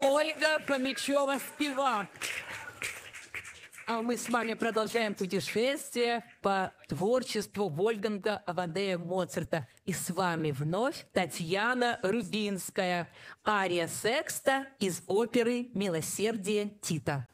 Ольга Фомичева «Спивак». А мы с вами продолжаем путешествие по творчеству Вольфганга Амадея Моцарта. И с вами вновь Татьяна Рубинская, ария секста из оперы «Милосердие Тита».